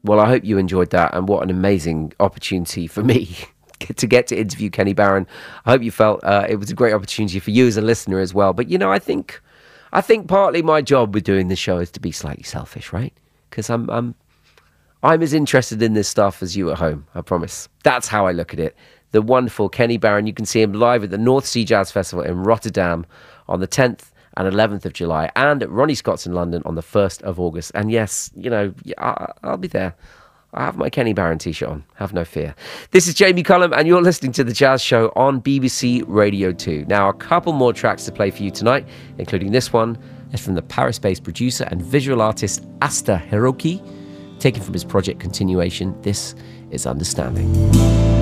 Well, I hope you enjoyed that, and what an amazing opportunity for me to get to interview Kenny Barron. I hope you felt it was a great opportunity for you as a listener as well. But I think partly my job with doing this show is to be slightly selfish, right? Because I'm as interested in this stuff as you at home. I promise. That's how I look at it. The wonderful Kenny Barron. You can see him live at the North Sea Jazz Festival in Rotterdam on the 10th and 11th of July, and at Ronnie Scott's in London on the 1st of August. And yes, I'll be there. I have my Kenny Barron t-shirt on. Have no fear. This is Jamie Cullum, and you're listening to The Jazz Show on BBC Radio 2. Now, a couple more tracks to play for you tonight, including this one. It's from the Paris-based producer and visual artist Asta Hiroki, taken from his project Continuation. This is Understanding.